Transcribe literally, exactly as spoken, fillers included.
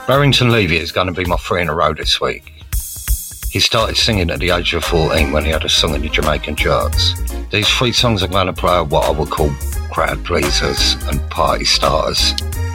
Barrington Levy is going to be my three in a row this week. He started singing at the age of fourteen when he had a song in the Jamaican charts. These three songs are going to play what I would call crowd pleasers and party starters.